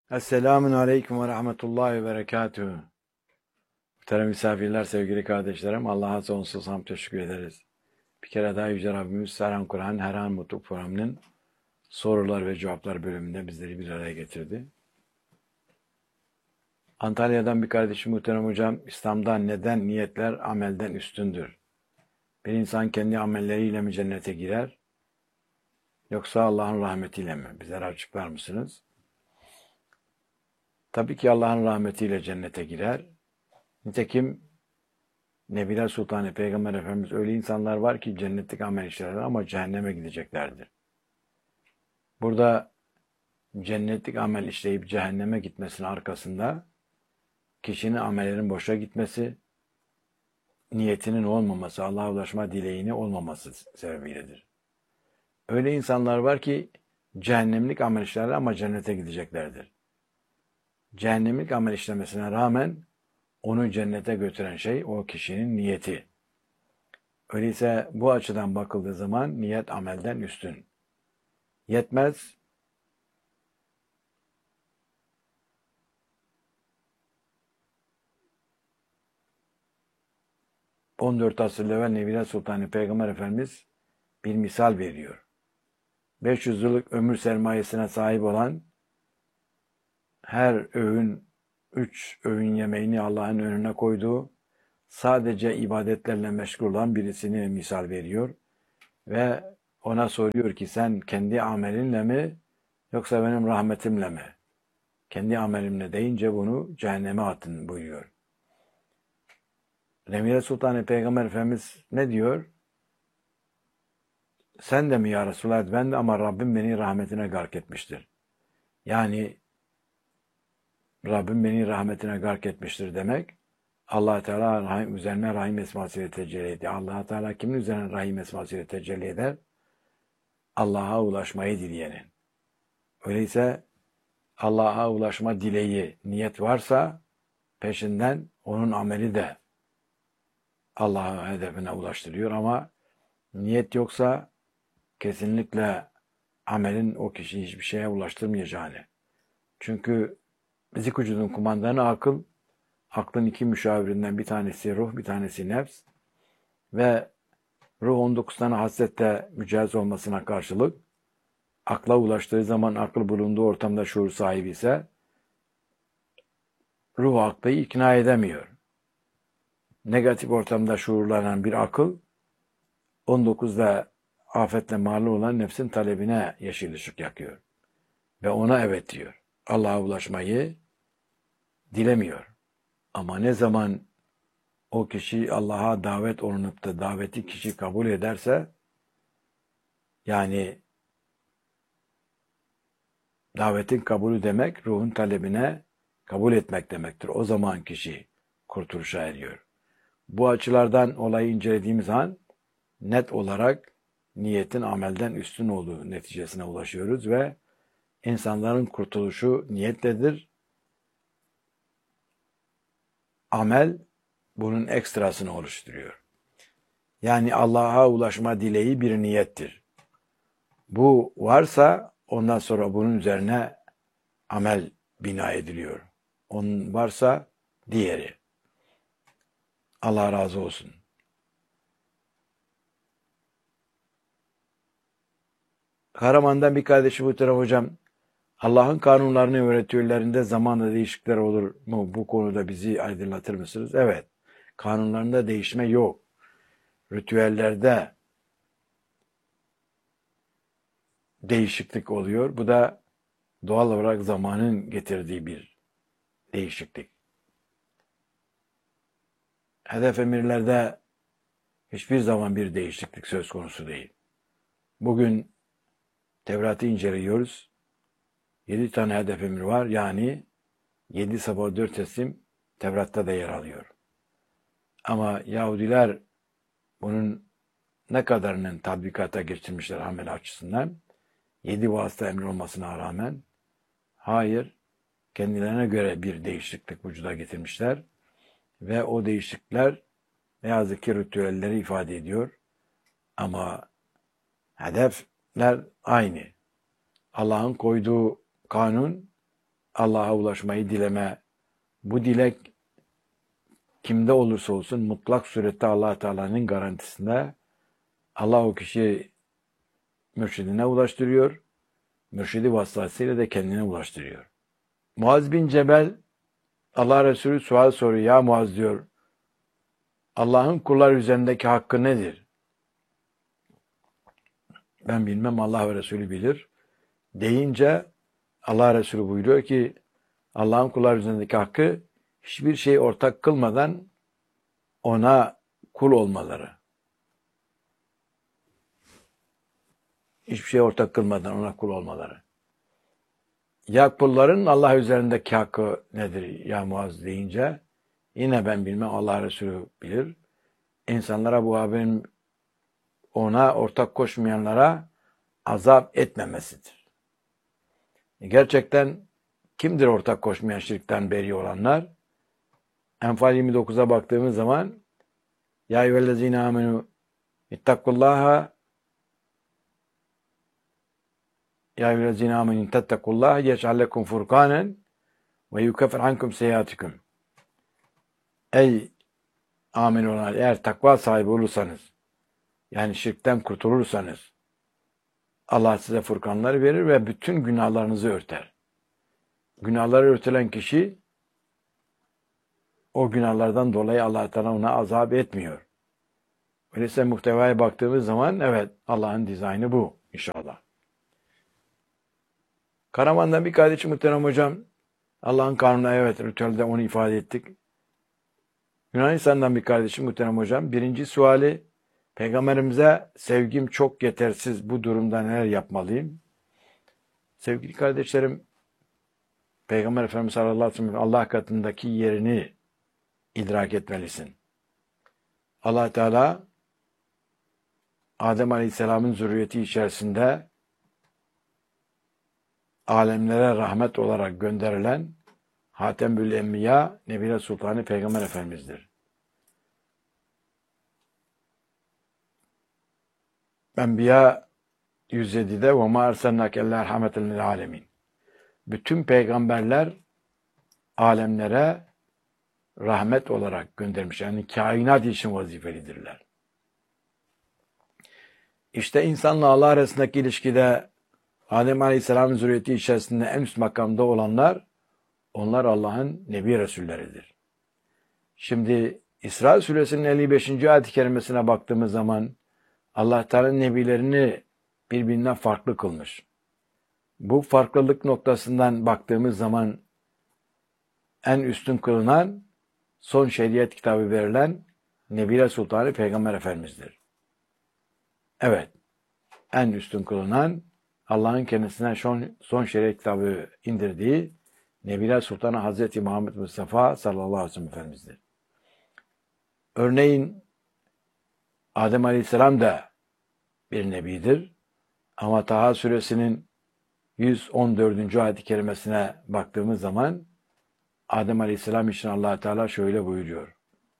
Esselamun Aleyküm ve Rahmetullahi ve Berekatuhu. Muhterem misafirler, sevgili kardeşlerim, Allah'a sonsuz hamd teşekkür ederiz. Bir kere daha Yüce Rabbimiz Serhan Kur'an Her An Mutlu programının sorular ve cevaplar bölümünde bizleri bir araya getirdi. Antalya'dan bir kardeşim muhterem hocam, İslam'da neden niyetler amelden üstündür? Bir insan kendi amelleriyle mi cennete girer, yoksa Allah'ın rahmetiyle mi? Bizlere açıklar mısınız? Tabii ki Allah'ın rahmetiyle cennete girer. Nitekim Nebiler Sultanı Peygamber Efendimiz öyle insanlar var ki cennetlik amel işlerler ama cehenneme gideceklerdir. Burada cennetlik amel işleyip cehenneme gitmesinin arkasında kişinin amellerin boşa gitmesi, niyetinin olmaması, Allah'a ulaşma dileğini olmaması sebebiyledir. Öyle insanlar var ki cehennemlik amel işlerler ama cennete gideceklerdir. Cehennemlik amel işlemesine rağmen onu cennete götüren şey o kişinin niyeti. Öyleyse bu açıdan bakıldığı zaman niyet amelden üstün. Yetmez, 14 asır evvel Nebiler Sultanı Peygamber Efendimiz bir misal veriyor. 500 yıllık ömür sermayesine sahip olan, her öğün 3 öğün yemeğini Allah'ın önüne koyduğu, sadece ibadetlerle meşgul olan birisini misal veriyor. Ve ona soruyor ki sen kendi amelinle mi yoksa benim rahmetimle mi? Kendi amelimle deyince bunu cehenneme atın buyuruyor. Nebiler Sultanı Peygamber Efendimiz ne diyor? Sen de mi ya Resulallah? Ben de, ama Rabbim beni rahmetine gark etmiştir. Yani Rabbim beni rahmetine gark etmiştir demek, Allah Teala üzerine rahim esmasıyla tecelli ediyor. Allah Teala kimin üzerine rahim esmasıyla tecelli eder? Allah'a ulaşmayı dileyenin. Öyleyse Allah'a ulaşma dileği, niyet varsa peşinden onun ameli de Allah'a hedefine ulaştırıyor, ama niyet yoksa kesinlikle amelin o kişiyi hiçbir şeye ulaştırmayacağını. Çünkü fizik vücudun kumandanı akıl, aklın iki müşavirinden bir tanesi ruh, bir tanesi nefs ve ruh 19 tane hasrette mücehhez olmasına karşılık akla ulaştığı zaman, akıl bulunduğu ortamda şuur sahibi ise ruh aklı ikna edemiyor. Negatif ortamda şuurlanan bir akıl 19'da afetle malum olan nefsin talebine yeşil ışık yakıyor. Ve ona evet diyor. Allah'a ulaşmayı dilemiyor. Ama ne zaman o kişi Allah'a davet olunup da daveti kişi kabul ederse, yani davetin kabulü demek ruhun talebine kabul etmek demektir. O zaman kişi kurtuluşa eriyor. Bu açılardan olayı incelediğimiz an net olarak niyetin amelden üstün olduğu neticesine ulaşıyoruz ve insanların kurtuluşu niyetledir. Amel bunun ekstrasını oluşturuyor. Yani Allah'a ulaşma dileği bir niyettir. Bu varsa ondan sonra bunun üzerine amel bina ediliyor. Onun varsa diğeri. Allah razı olsun. Karaman'dan bir kardeşim muhterem hocam, Allah'ın kanunlarını öğretiyorlarında zamanla değişiklikler olur mu? Bu konuda bizi aydınlatır mısınız? Evet. Kanunlarında değişme yok. Ritüellerde değişiklik oluyor. Bu da doğal olarak zamanın getirdiği bir değişiklik. Hedef emirlerde hiçbir zaman bir değişiklik söz konusu değil. Bugün Tevrat'ı inceliyoruz. 7 tane hedef emir var. Yani 7 sabah 4 teslim Tevrat'ta da yer alıyor. Ama Yahudiler bunun ne kadarının tatbikata geçirmişler amel açısından? 7 vasıta emri olmasına rağmen hayır, kendilerine göre bir değişiklik vücuda getirmişler ve o değişiklikler ne yazık ki ritüelleri ifade ediyor. Ama hedefler aynı. Allah'ın koyduğu kanun Allah'a ulaşmayı dileme, bu dilek kimde olursa olsun mutlak surette Allah Teala'nın garantisinde Allah o kişiyi mürşidine ulaştırıyor. Mürşidi vasıtasıyla da kendine ulaştırıyor. Muaz bin Cebel Allah Resulü sual soruyor. Ya Muaz diyor, Allah'ın kullar üzerindeki hakkı nedir? Ben bilmem, Allah ve Resulü bilir. Deyince Allah Resulü buyuruyor ki Allah'ın kullar üzerindeki hakkı hiçbir şey ortak kılmadan ona kul olmaları. Hiçbir şey ortak kılmadan ona kul olmaları. Ya kulların Allah üzerindeki hakkı nedir ya Muaz deyince yine ben bilmem, Allah Resulü bilir. İnsanlara bu haberin ona ortak koşmayanlara azap etmemesidir. Gerçekten kimdir ortak koşmayan, şirkten beri olanlar? Enfal 29'a baktığımız zaman Ya eyyühellezine amenu ittakullaha Ya eyyühellezine amenu tettekullaha yec'al lekum furkanen ve yukeffir ankum seyyiatikum. Ey amin olanlar, eğer takva sahibi olursanız, yani şirkten kurtulursanız, Allah size furkanları verir ve bütün günahlarınızı örter. Günahları örtülen kişi, o günahlardan dolayı Allah Teala ona azap etmiyor. Öyleyse muhtevaya baktığımız zaman evet, Allah'ın dizaynı bu inşallah. Karaman'dan bir kardeşim muhterem hocam, Allah'ın kanunu, evet, ritüelde onu ifade ettik. Yunanistan'dan bir kardeşim muhterem hocam, birinci suali, Peygamberimize sevgim çok yetersiz, bu durumda neler yapmalıyım? Sevgili kardeşlerim, Peygamber Efendimiz sallallahu aleyhi ve sellem Allah katındaki yerini idrak etmelisin. Allah Teala Adem Aleyhisselam'ın zürriyeti içerisinde alemlere rahmet olarak gönderilen Hatemül Enbiya Nebiler Sultanı Peygamber Efendimiz'dir. Enbiya 107'de وَمَا اَرْسَلْنَاكَ اَلَّا رَحْمَةً لِلْعَالَمِينَ. Bütün peygamberler alemlere rahmet olarak göndermiş. Yani kainat için vazifelidirler. İşte insanla Allah arasındaki ilişkide Adem Aleyhisselam'ın zürriyeti içerisinde en üst makamda olanlar, onlar Allah'ın Nebi Resulleridir. Şimdi İsra Suresinin 55. ayet-i kerimesine baktığımız zaman Allah Teala'nın nebilerini birbirinden farklı kılmış. Bu farklılık noktasından baktığımız zaman en üstün kılınan, son şeriat kitabı verilen Nebiler Sultanı Peygamber Efendimiz'dir. Evet, en üstün kılınan, Allah'ın kendisine son şeriat kitabı indirdiği Nebiler Sultanı Hazreti Muhammed Mustafa sallallahu aleyhi ve sellem Efendimiz'dir. Örneğin Adem Aleyhisselam da bir nebidir. Ama Taha Suresinin 114. ayet-i kerimesine baktığımız zaman Adem Aleyhisselam için Allah Teala şöyle buyuruyor.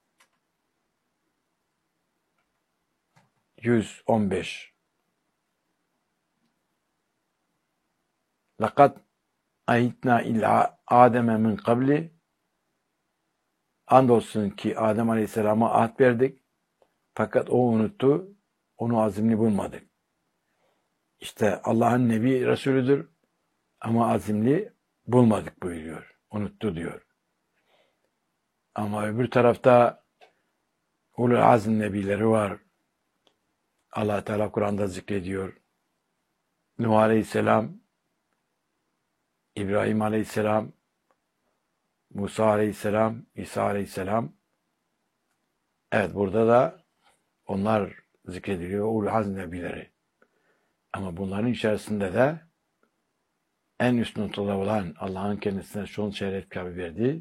115. لَقَدْ اَيْتْنَا اِلَّا Adem'e min qabli. Andolsun ki Adem Aleyhisselam'a ahd verdik. Fakat o unuttu. Onu azimli bulmadık. İşte Allah'ın Nebi Resulüdür ama azimli bulmadık buyuruyor. Unuttu diyor. Ama öbür tarafta Ulul Azm Nebileri var. Allah Teala Kur'an'da zikrediyor. Nuh Aleyhisselam, İbrahim Aleyhisselam, Musa Aleyhisselam, İsa Aleyhisselam. Evet, burada da onlar zikrediliyor. Ulul Azm Nebileri. Ama bunların içerisinde de en üst noktada olan Allah'ın kendisine son şeref kitabı verdiği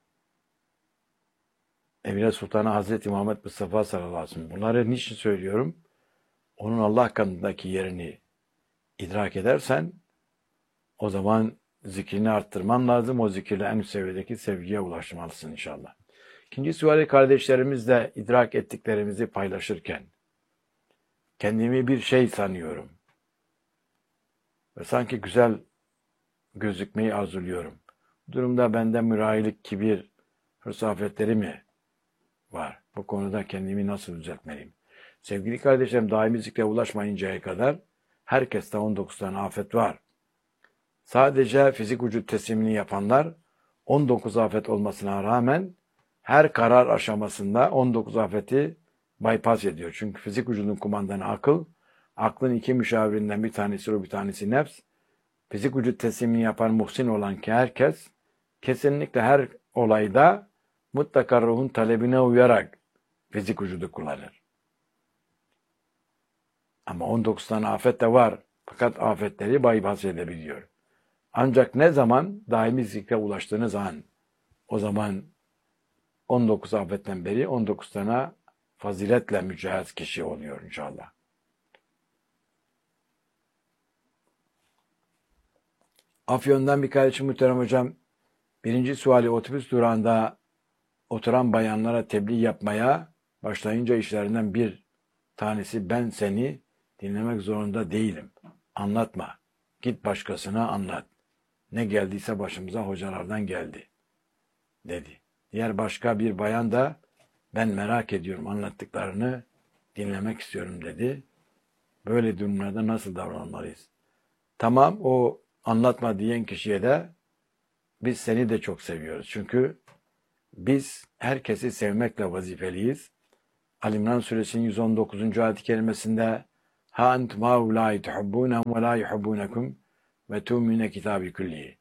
Emine Sultanı Hazreti Muhammed Mustafa sallallahu aleyhi ve sellem. Bunları niçin söylüyorum? Onun Allah katındaki yerini idrak edersen o zaman zikrini arttırman lazım. O zikirle en üst seviyedeki sevgiye ulaşmalısın inşallah. İkinci suali, kardeşlerimizle idrak ettiklerimizi paylaşırken kendimi bir şey sanıyorum ve sanki güzel gözükmeyi arzuluyorum. durumda bende mürahilik, kibir, hırs afetleri mi var? Bu konuda kendimi nasıl düzeltmeliyim? Sevgili kardeşlerim, daimi zikre ulaşmayıncaya kadar herkeste 19 tane afet var. Sadece fizik vücut teslimini yapanlar 19 afet olmasına rağmen her karar aşamasında 19 afeti bypass ediyor. Çünkü fizik vücudun kumandanı akıl, aklın iki müşavirinden bir tanesi ruh, bir tanesi nefs. Fizik vücut teslimini yapan muhsin olan ki herkes kesinlikle her olayda mutlaka ruhun talebine uyarak fizik vücudu kullanır. Ama 19 tane afet de var. Fakat afetleri bypass edebiliyor. Ancak ne zaman daimi zikre ulaştığınız an, o zaman 19 afetten beri 19 tane faziletle mücehhez kişi oluyor inşallah. Afyon'dan bir kardeşim muhterem hocam, birinci suali otobüs durağında oturan bayanlara tebliğ yapmaya başlayınca işlerinden bir tanesi ben seni dinlemek zorunda değilim. Anlatma. Git başkasına anlat. Ne geldiyse başımıza hocalardan geldi dedi. Diğer başka bir bayan da ben merak ediyorum anlattıklarını dinlemek istiyorum dedi. Böyle durumlarda nasıl davranmalıyız? Tamam, o anlatma diyen kişiye de biz seni de çok seviyoruz. Çünkü biz herkesi sevmekle vazifeliyiz. Ali-İmran suresinin 119. ayet-i kerimesinde ha entum haulâi tuhibbûnehum ve lâ yuhibbûnekum ve tu'mine kitâbi küllihi.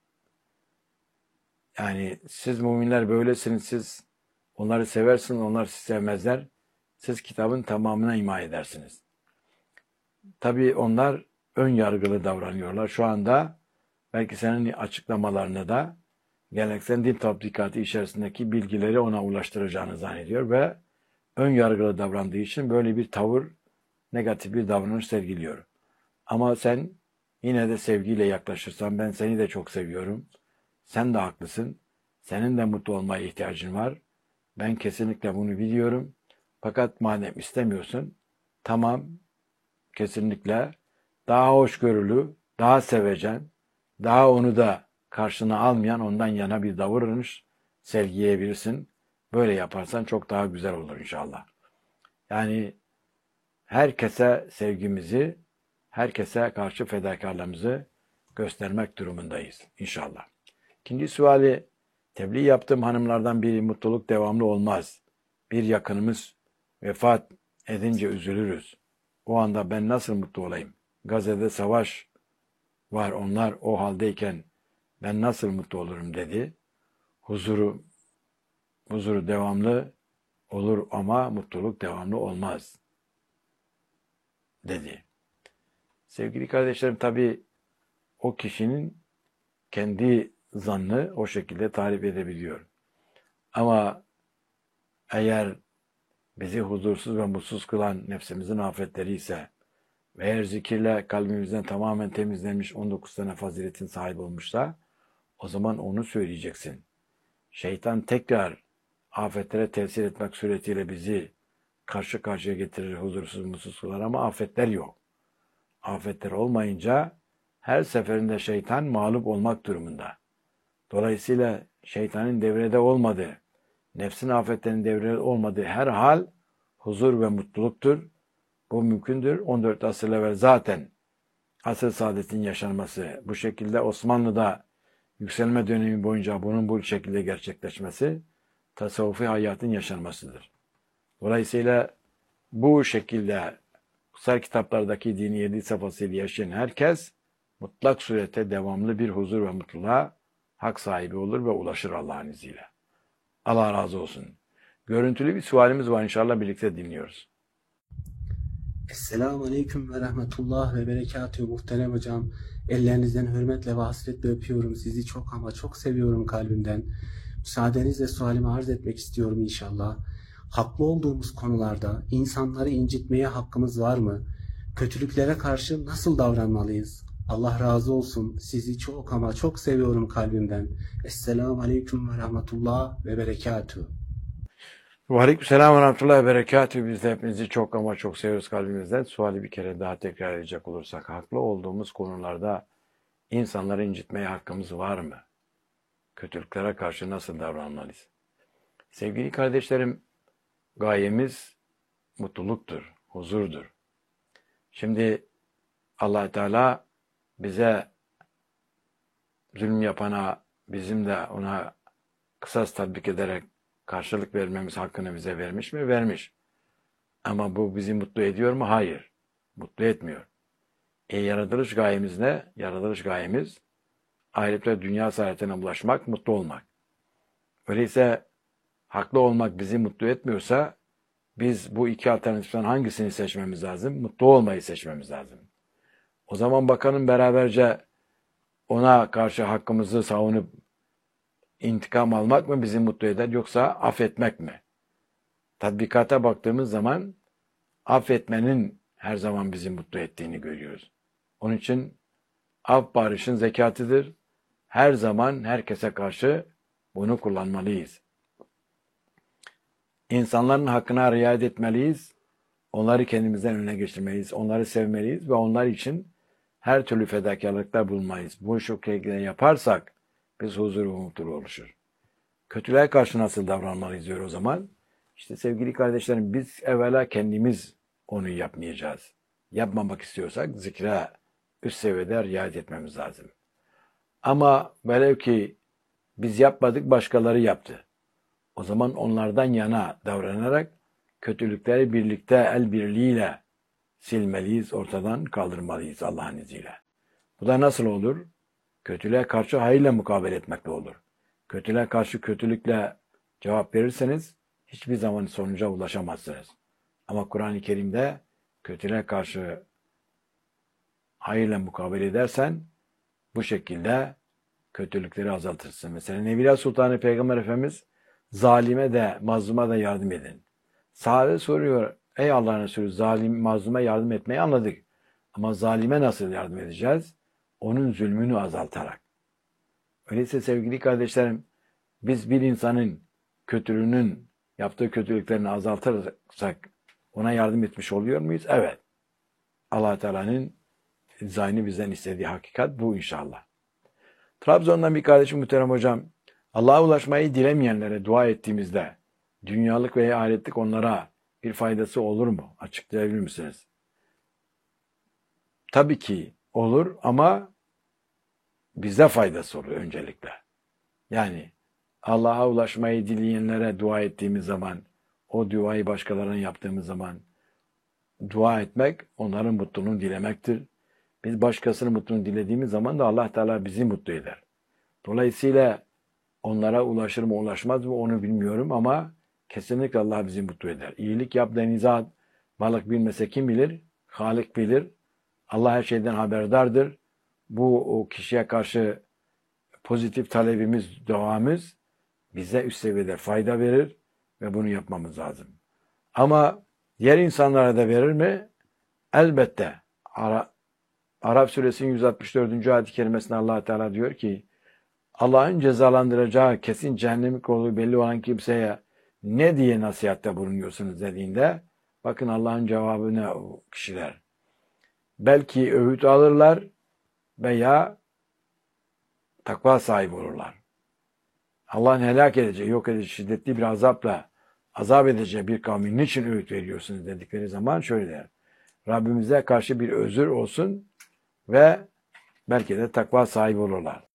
Yani siz müminler böylesiniz, siz onları seversiniz, onlar sizi sevmezler. Siz kitabın tamamına iman edersiniz. Tabii onlar ön yargılı davranıyorlar. Şu anda belki senin açıklamalarını da geleneksel din tatbikatı içerisindeki bilgileri ona ulaştıracağını zannediyor ve ön yargılı davrandığı için böyle bir tavır, negatif bir davranış sergiliyor. Ama sen yine de sevgiyle yaklaşırsan ben seni de çok seviyorum. Sen de haklısın. Senin de mutlu olmaya ihtiyacın var. Ben kesinlikle bunu biliyorum. Fakat madem istemiyorsun, tamam, kesinlikle daha hoşgörülü, daha sevecen, daha onu da karşına almayan ondan yana bir davranış sergileyebilirsin. Böyle yaparsan çok daha güzel olur inşallah. Yani herkese sevgimizi, herkese karşı fedakarlığımızı göstermek durumundayız inşallah. İkinci suali, tebliğ yaptığım hanımlardan biri mutluluk devamlı olmaz. Bir yakınımız vefat edince üzülürüz. O anda ben nasıl mutlu olayım? Gazze'de savaş var, onlar o haldeyken ben nasıl mutlu olurum dedi. Huzuru devamlı olur ama mutluluk devamlı olmaz dedi. Sevgili kardeşlerim, tabii o kişinin kendi zannı o şekilde tarif edebiliyor. Ama eğer bizi huzursuz ve mutsuz kılan nefsimizin afetleri ise ve eğer zikirle kalbimizden tamamen temizlenmiş 19 tane faziletin sahibi olmuşsa o zaman onu söyleyeceksin. Şeytan tekrar afetlere tesir etmek suretiyle bizi karşı karşıya getirir, huzursuz mutsuz kılar ama afetler yok. Afetler olmayınca her seferinde şeytan mağlup olmak durumunda. Dolayısıyla şeytanın devrede olmadığı, nefsin afetlerinin devrede olmadığı her hal huzur ve mutluluktur. Bu mümkündür. 14 asır evvel zaten asr saadetin yaşanması, bu şekilde Osmanlı'da yükselme dönemi boyunca bunun bu şekilde gerçekleşmesi tasavvufi hayatın yaşanmasıdır. Dolayısıyla bu şekilde kutsal kitaplardaki dini 7 safhasıyla yaşayan herkes mutlak surette devamlı bir huzur ve mutluluğa hak sahibi olur ve ulaşır Allah'ın izniyle. Allah razı olsun. Görüntülü bir sualimiz var, inşallah birlikte dinliyoruz. Esselamu Aleyküm ve Rahmetullah ve Berekatühü muhterem hocam. Ellerinizden hürmetle ve hasretle öpüyorum. Sizi çok ama çok seviyorum kalbimden. Müsaadenizle sualimi arz etmek istiyorum inşallah. Haklı olduğumuz konularda insanları incitmeye hakkımız var mı? Kötülüklere karşı nasıl davranmalıyız? Allah razı olsun. Sizi çok ama çok seviyorum kalbimden. Esselamu Aleyküm ve Rahmetullah ve Berekatühü. Aleykümselam ve rahmetullahi ve berekatühü. Biz de hepinizi çok ama çok seviyoruz kalbimizden. Suali bir kere daha tekrar edecek olursak, haklı olduğumuz konularda insanları incitmeye hakkımız var mı? kötülüklere karşı nasıl davranmalıyız? Sevgili kardeşlerim, gayemiz mutluluktur, huzurdur. Şimdi Allah Teala bize zulüm yapana, bizim de ona kısas tatbik ederek karşılık vermemiz hakkını bize vermiş mi? Vermiş. Ama bu bizi mutlu ediyor mu? Hayır. Mutlu etmiyor. Yaratılış gayemiz ne? Yaratılış gayemiz ahirette dünya saadetine ulaşmak, mutlu olmak. Öyleyse haklı olmak bizi mutlu etmiyorsa biz bu iki alternatiften hangisini seçmemiz lazım? Mutlu olmayı seçmemiz lazım. O zaman bakalım beraberce ona karşı hakkımızı savunup intikam almak mı bizi mutlu eder yoksa affetmek mi? Tatbikata baktığımız zaman affetmenin her zaman bizi mutlu ettiğini görüyoruz. Onun için af barışın zekatıdır. Her zaman herkese karşı bunu kullanmalıyız. İnsanların hakkına riayet etmeliyiz. Onları kendimizden öne geçirmeliyiz. Onları sevmeliyiz ve onlar için her türlü fedakarlıklar bulunmalıyız. Bu şekilde yaparsak biz huzur ve mutluluk oluşur. Kötülüğe karşı nasıl davranmalıyız diyor o zaman. İşte sevgili kardeşlerim biz evvela kendimiz onu yapmayacağız. Yapmamak istiyorsak zikre üst seviyede riayet etmemiz lazım. Ama velev ki biz yapmadık başkaları yaptı. O zaman onlardan yana davranarak kötülükleri birlikte el birliğiyle silmeliyiz, ortadan kaldırmalıyız Allah'ın izniyle. Bu da nasıl olur? Kötülüğe karşı hayırla mukabele etmekle olur. Kötülüğe karşı kötülükle cevap verirseniz hiçbir zaman sonuca ulaşamazsınız. Ama Kur'an-ı Kerim'de kötülüğe karşı hayırla mukabele edersen bu şekilde kötülükleri azaltırsın. Mesela Nevila Sultanı Peygamber Efendimiz zalime de mazluma da yardım edin. Sahabe soruyor, ey Allah'ın Resulü zalim, mazluma yardım etmeyi anladık. Ama zalime nasıl yardım edeceğiz? Onun zulmünü azaltarak. Öyleyse sevgili kardeşlerim, biz bir insanın kötülüğünün, yaptığı kötülüklerini azaltırsak ona yardım etmiş oluyor muyuz? Evet. Allah Teala'nın dizaynı bizden istediği hakikat bu inşallah. Trabzon'dan bir kardeşim muhterem hocam, Allah'a ulaşmayı dilemeyenlere dua ettiğimizde dünyalık veya ahiretlik onlara bir faydası olur mu? Açıklayabilir misiniz? Tabii ki olur ama bize faydası olur öncelikle. Yani Allah'a ulaşmayı dileyenlere dua ettiğimiz zaman, o duayı başkalarına yaptığımız zaman dua etmek onların mutluluğunu dilemektir. Biz başkasının mutluluğunu dilediğimiz zaman da Allah Teala bizi mutlu eder. Dolayısıyla onlara ulaşır mı ulaşmaz mı onu bilmiyorum ama kesinlikle Allah bizi mutlu eder. İyilik yap denize at, balık bilmese kim bilir? Halik bilir. Allah her şeyden haberdardır. Bu o kişiye karşı pozitif talebimiz, duamız bize üst seviyede fayda verir ve bunu yapmamız lazım. Ama diğer insanlara da verir mi? Elbette. Araf suresinin 164. ayet-i kerimesinde Allah Teala diyor ki Allah'ın cezalandıracağı kesin cehennemlik olduğu belli olan kimseye ne diye nasihatte bulunuyorsunuz dediğinde bakın Allah'ın cevabı ne o kişiler. Belki öğüt alırlar veya takva sahibi olurlar. Allah'ın helak edeceği, yok edeceği şiddetli bir azapla azap edeceği bir kavmin niçin öğüt veriyorsunuz dedikleri zaman şöyle der. Rabbimize karşı bir özür olsun ve belki de takva sahibi olurlar.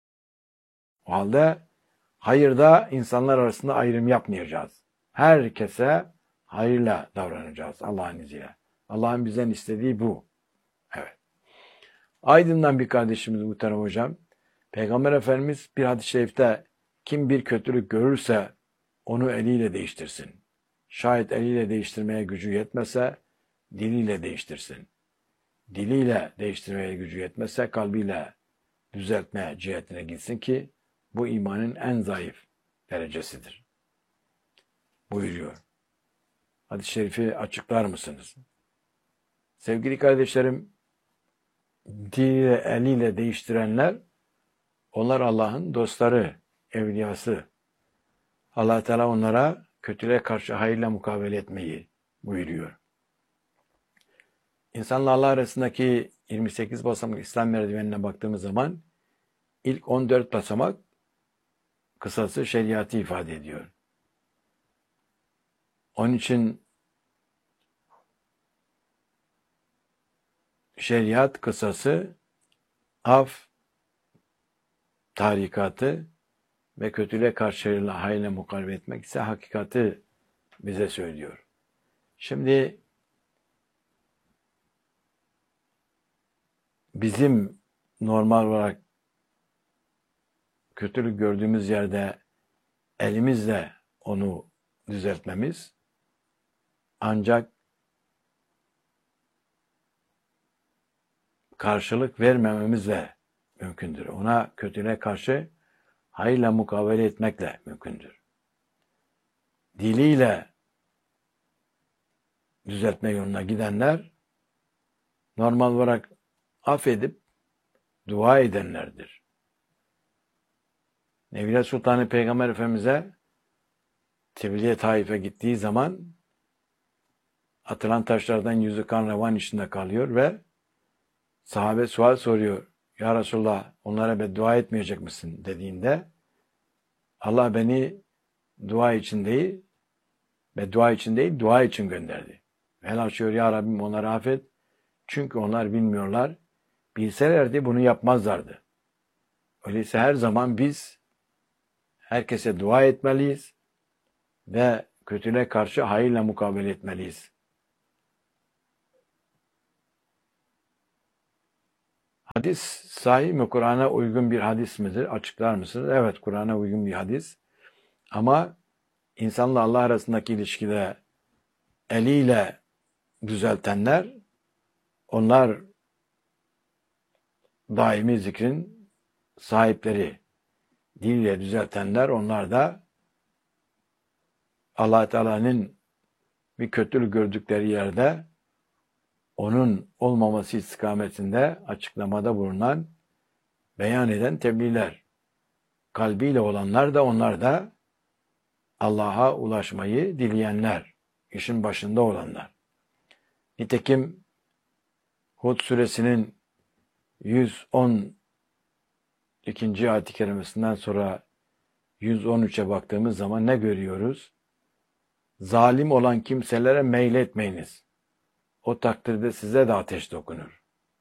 O halde hayırda insanlar arasında ayrım yapmayacağız. Herkese hayırla davranacağız Allah'ın izniyle. Allah'ın bizden istediği bu. Evet. Aydın'dan bir kardeşimiz muhterem hocam. Peygamber Efendimiz bir hadis-i şerifte kim bir kötülük görürse onu eliyle değiştirsin. Şayet eliyle değiştirmeye gücü yetmese diliyle değiştirsin. Diliyle değiştirmeye gücü yetmezse kalbiyle düzeltme cihetine gitsin ki bu imanın en zayıf derecesidir. Buyuruyor. Hadis-i şerifi açıklar mısınız? Sevgili kardeşlerim, diliyle, eliyle değiştirenler, onlar Allah'ın dostları, evliyası. Allah Teala onlara kötülüğe karşı hayırla mukabele etmeyi buyuruyor. İnsanla Allah arasındaki 28 basamak İslam merdivenine baktığımız zaman ilk 14 basamak kısası şeriatı ifade ediyor. Onun için şeriat kısası, af, tarikatı ve kötülüğe karşı hayırla mukavele etmek ise hakikati bize söylüyor. Şimdi bizim normal olarak kötülük gördüğümüz yerde elimizle onu düzeltmemiz ancak karşılık vermememizle mümkündür. Ona kötülüğe karşı hayırla mukavele etmekle mümkündür. Diliyle düzeltme yoluna gidenler normal olarak affedip dua edenlerdir. Nevile Sultanı Peygamber Efendimiz'e Tebliğ Taif'e gittiği zaman atılan taşlardan yüzü kan revan içinde kalıyor ve sahabe sual soruyor. Ya Resulallah, onlara beddua etmeyecek misin dediğinde Allah beni dua için değil, dua için gönderdi. El açıyor, ya Rabbim onları affet. Çünkü onlar bilmiyorlar. Bilselerdi bunu yapmazlardı. Öyleyse her zaman biz herkese dua etmeliyiz ve kötülüğe karşı hayırla mukabele etmeliyiz. Hadis sahih mi? Kur'an'a uygun bir hadis midir? Açıklar mısınız? Evet, Kur'an'a uygun bir hadis. Ama insanla Allah arasındaki ilişkide eliyle düzeltenler, onlar daimi zikrin sahipleri. Diliyle düzeltenler, onlar da Allah Teala'nın bir kötülük gördükleri yerde onun olmaması istikametinde açıklamada bulunan, beyan eden tebliğler. Kalbiyle olanlar da, onlar da Allah'a ulaşmayı dileyenler, işin başında olanlar. Nitekim Hud suresinin 112. ayet-i kerimesinden sonra 113'e baktığımız zaman ne görüyoruz? Zalim olan kimselere meyletmeyiniz. O takdirde size de ateş dokunur.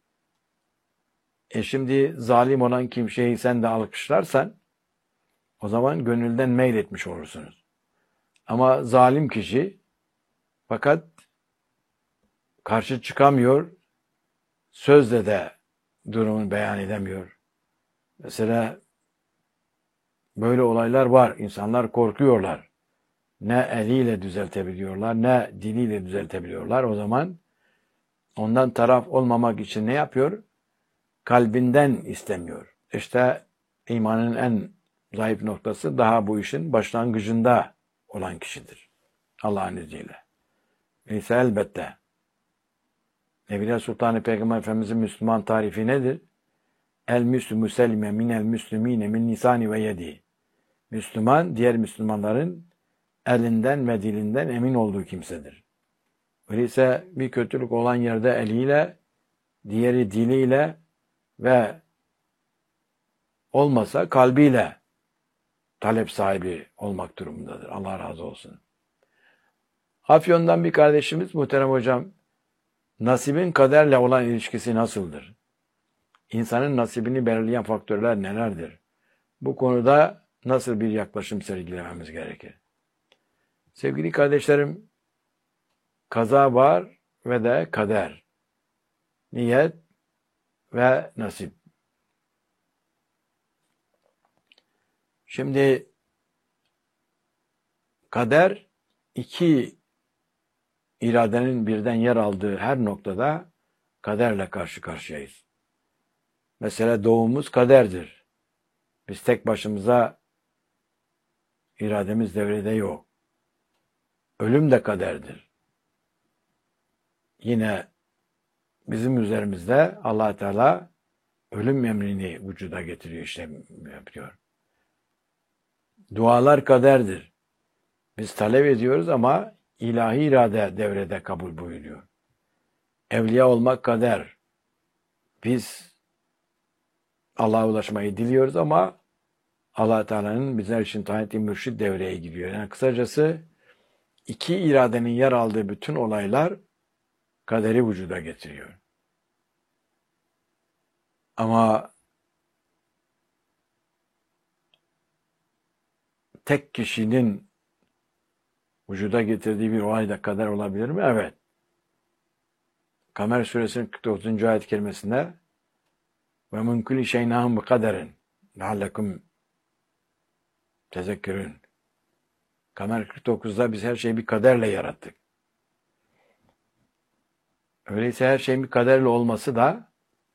Şimdi zalim olan kimseyi sen de alkışlarsan o zaman gönülden meyletmiş olursunuz. Ama zalim kişi fakat karşı çıkamıyor, sözle de durumunu beyan edemiyor. Mesela böyle olaylar var. İnsanlar korkuyorlar. Ne eliyle düzeltebiliyorlar, ne diliyle düzeltebiliyorlar. O zaman ondan taraf olmamak için ne yapıyor? Kalbinden istemiyor. İşte imanın en zayıf noktası daha bu işin başlangıcında olan kişidir. Allah'ın izniyle. İsa elbette. Nevile Sultanı Peygamber Efendimizin Müslüman tarifi nedir? El müslümü selime minel müslümine min lisani ve yedi. Müslüman, diğer Müslümanların elinden ve dilinden emin olduğu kimsedir. Öyleyse bir kötülük olan yerde eliyle, diğeri diliyle ve olmasa kalbiyle talep sahibi olmak durumundadır. Allah razı olsun. Afyon'dan bir kardeşimiz, muhterem hocam, nasibin kaderle olan ilişkisi nasıldır? İnsanın nasibini belirleyen faktörler nelerdir? Bu konuda nasıl bir yaklaşım sergilememiz gerekir? Sevgili kardeşlerim, kaza var ve de kader, niyet ve nasip. Şimdi kader, iki iradenin birden yer aldığı her noktada kaderle karşı karşıyayız. Mesela doğumumuz kaderdir. Biz tek başımıza irademiz devrede yok. Ölüm de kaderdir. Yine bizim üzerimizde Allah Teala ölüm emrini vücuda getiriyor, işlem yapıyor. Dualar kaderdir. Biz talep ediyoruz ama ilahi irade devrede kabul buyuruyor. Evliya olmak kader. Biz Allah'a ulaşmayı diliyoruz ama Allah Teala'nın bizler için tayin ettiği mürşid devreye giriyor. Yani kısacası iki iradenin yer aldığı bütün olaylar kaderi vücuda getiriyor. Ama tek kişinin vücuda getirdiği bir olay da kader olabilir mi? Evet. Kamer suresinin 49. ayet kerimesinde ve min kulli şeyin nahum bi kaderin leallekum tezekkürün. Kamer 49'da biz her şeyi bir kaderle yarattık. Öyleyse her şeyin bir kaderle olması da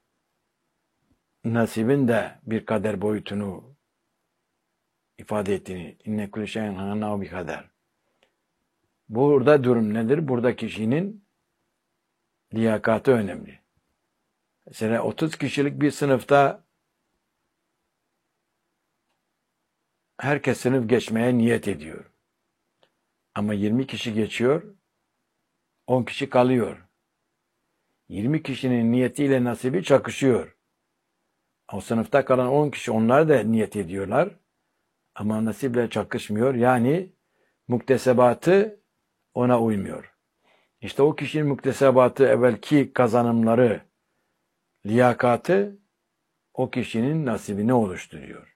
nasibin de bir kader boyutunu ifade ettiğini, inne kulli şeyin nahum bi kader. Burada durum nedir? Burada kişinin liyakatı önemli. Mesela 30 kişilik bir sınıfta herkes sınıf geçmeye niyet ediyor. Ama 20 kişi geçiyor, 10 kişi kalıyor. 20 kişinin niyetiyle nasibi çakışıyor. O sınıfta kalan 10 kişi onlar da niyet ediyorlar. Ama nasiple çakışmıyor. Yani muktesebatı ona uymuyor. İşte o kişinin muktesebatı, evvelki kazanımları, liyakatı o kişinin nasibini oluşturuyor.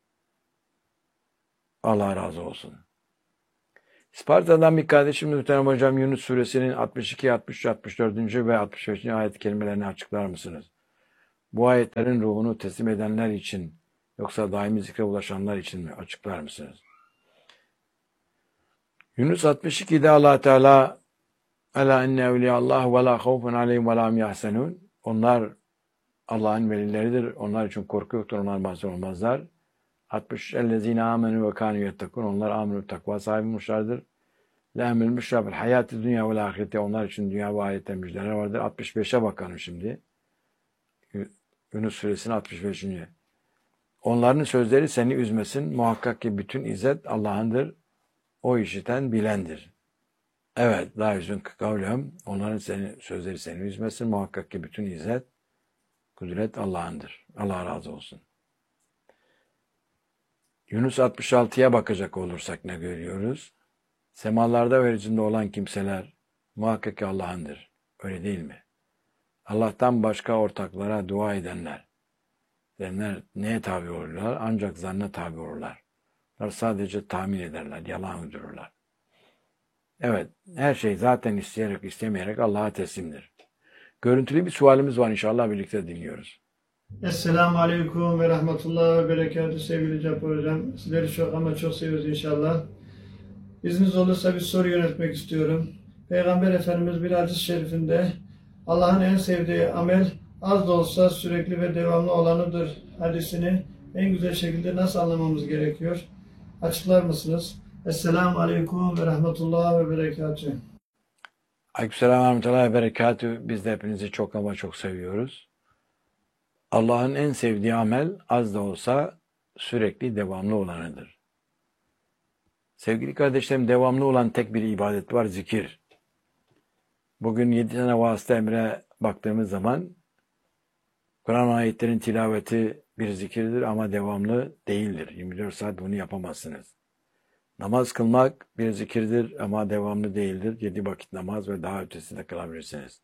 Allah razı olsun. Sparta'dan bir kardeşimiz muhterem hocam Yunus suresinin 62, 63, 64. ve 65. ayet kelimelerini açıklar mısınız? Bu ayetlerin ruhunu teslim edenler için yoksa daimi zikre ulaşanlar için mi? Açıklar mısınız? Yunus 62'de Allah Teala Ela inne evliyallah ve la havfun aleyhim ve la hum yahzenun. Onlar Allah'ın velileridir. Onlar için korku yoktur. Onlar mahzun olmazlar. 63 ellezine amenu ve kanu yettekun. Onlar amenu takva sahibi olmuşlardır. La emil müşrabel hayatı dünya ve ahirette. Onlar için dünya ve ahirette müjdeler vardır. 65'e bakalım şimdi. Yunus suresinin 65. Onların sözleri seni üzmesin. Muhakkak ki bütün izzet Allah'ındır. O işiten bilendir. Evet, la yüzünkü kavlem. Onların sözleri seni üzmesin. Muhakkak ki bütün izzet, kudret Allah'ındır. Allah razı olsun. Yunus 66'ya bakacak olursak ne görüyoruz? Semalarda ve yeryüzünde olan kimseler muhakkak ki Allah'ındır. Öyle değil mi? Allah'tan başka ortaklara dua edenler neye tabi olurlar? Ancak zanna tabi olurlar. Onlar sadece tahmin ederler, yalan uydururlar. Evet, her şey zaten isteyerek istemeyerek Allah'a teslimdir. Görüntülü bir sualimiz var, inşallah birlikte dinliyoruz. Esselamu Aleyküm ve Rahmetullah ve Berekatü sevgili Cabbar Hocam. Sizleri çok ama çok seviyoruz inşallah. İzniniz olursa bir soru yönetmek istiyorum. Peygamber Efendimiz bir hadis-i şerifinde Allah'ın en sevdiği amel az da olsa sürekli ve devamlı olanıdır hadisini en güzel şekilde nasıl anlamamız gerekiyor? Açıklar mısınız? Esselamu Aleyküm ve Rahmetullah ve Berekatü. Aleykümselam ve rahmetullahi ve berekatü. Biz de hepinizi çok ama çok seviyoruz. Allah'ın en sevdiği amel az da olsa sürekli devamlı olanıdır. Sevgili kardeşlerim, devamlı olan tek bir ibadet var, zikir. Bugün 7 tane vasıta emre baktığımız zaman Kur'an ayetlerinin tilaveti bir zikirdir ama devamlı değildir. 24 saat bunu yapamazsınız. Namaz kılmak bir zikirdir ama devamlı değildir. 7 vakit namaz ve daha ötesi de kılabilirsiniz.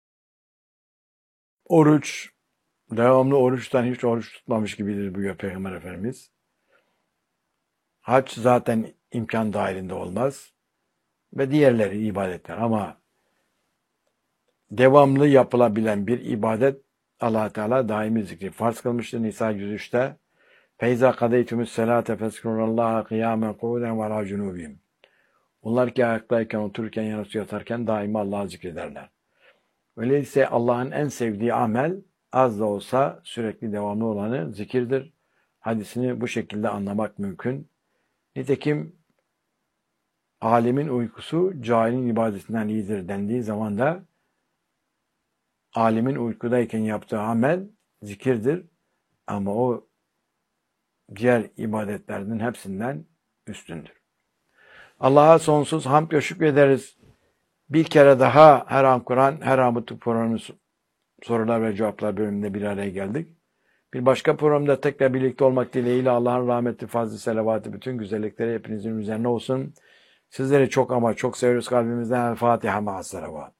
Oruç, devamlı oruçtan hiç oruç tutmamış gibidir buyuruyor Peygamber Efendimiz. Hac zaten imkan dahilinde olmaz. Ve diğerleri ibadetler ama devamlı yapılabilen bir ibadet Allah Teala daimi zikri farz kılmıştır. Nisa 103'te Feyza kadeytumü's selate fezkurullaha kıyamen kuvuden ve ala cunubihim. Onlar ki ayaktayken, otururken, yanıp yatarken daima Allah'ı zikrederler. Öyleyse Allah'ın en sevdiği amel az da olsa sürekli devamlı olanı zikirdir. Hadisini bu şekilde anlamak mümkün. Nitekim alimin uykusu cahilin ibadetinden iyidir dendiği zaman da alimin uykudayken yaptığı amel zikirdir. Ama o diğer ibadetlerinin hepsinden üstündür. Allah'a sonsuz hamd ve şükrederiz. Bir kere daha her an Kur'an, her an bu programın sorular ve cevaplar bölümünde bir araya geldik. Bir başka programda tekrar birlikte olmak dileğiyle Allah'ın rahmeti, fazlı, selavatı, bütün güzellikleri hepinizin üzerine olsun. Sizleri çok ama çok seviyoruz kalbimizden. El Fatiha ma'as selavat.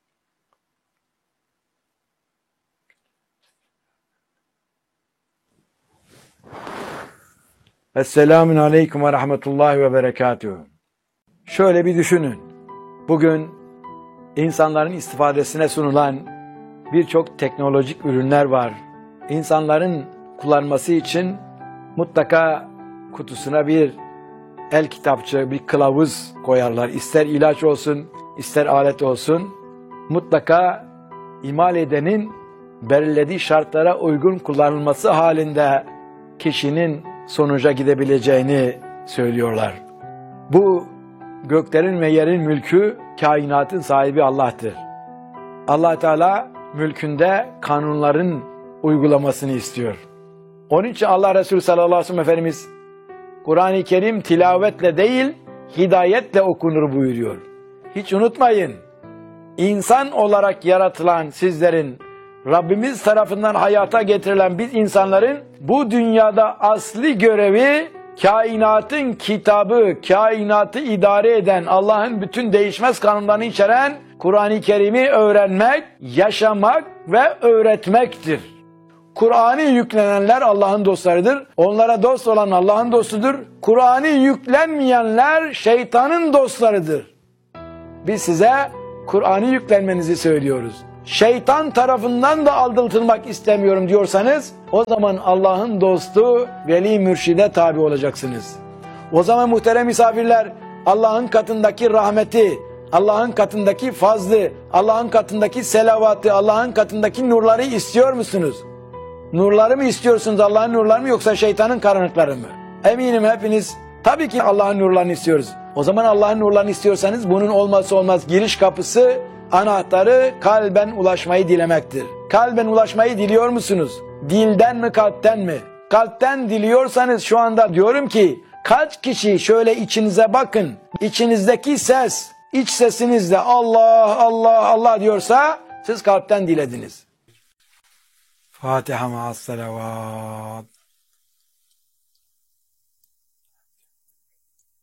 Esselamun aleyküm ve rahmetullahi ve berekatuhu. Şöyle bir düşünün. Bugün insanların istifadesine sunulan birçok teknolojik ürünler var. İnsanların kullanması için mutlaka kutusuna bir el kitapçığı, bir kılavuz koyarlar. İster ilaç olsun, ister alet olsun. Mutlaka imal edenin belirlediği şartlara uygun kullanılması halinde kişinin sonuca gidebileceğini söylüyorlar. Bu göklerin ve yerin mülkü, kainatın sahibi Allah'tır. Allah Teala mülkünde kanunların uygulamasını istiyor. Onun için Allah Resulü sallallahu aleyhi ve sellem Efendimiz Kur'an-ı Kerim tilavetle değil, hidayetle okunur buyuruyor. Hiç unutmayın, insan olarak yaratılan sizlerin, Rabbimiz tarafından hayata getirilen biz insanların bu dünyada asli görevi kainatın kitabı, kainatı idare eden, Allah'ın bütün değişmez kanunlarını içeren Kur'an-ı Kerim'i öğrenmek, yaşamak ve öğretmektir. Kur'an'ı yüklenenler Allah'ın dostlarıdır. Onlara dost olan Allah'ın dostudur. Kur'an'ı yüklenmeyenler şeytanın dostlarıdır. Biz size Kur'an'ı yüklenmenizi söylüyoruz. Şeytan tarafından da aldatılmak istemiyorum diyorsanız o zaman Allah'ın dostu veli mürşide tabi olacaksınız. O zaman muhterem misafirler, Allah'ın katındaki rahmeti, Allah'ın katındaki fazlı, Allah'ın katındaki selavatı, Allah'ın katındaki nurları istiyor musunuz? Nurları mı istiyorsunuz, Allah'ın nurları mı, yoksa şeytanın karanlıkları mı? Eminim hepiniz tabii ki Allah'ın nurlarını istiyoruz. O zaman Allah'ın nurlarını istiyorsanız bunun olmazsa olmaz giriş kapısı, anahtarı kalben ulaşmayı dilemektir. Kalben ulaşmayı diliyor musunuz? Dilden mi, kalpten mi? Kalpten diliyorsanız şu anda diyorum ki kaç kişi şöyle içinize bakın. İçinizdeki ses, iç sesinizde Allah Allah Allah diyorsa siz kalpten dilediniz. Fatiha ma'as selavat.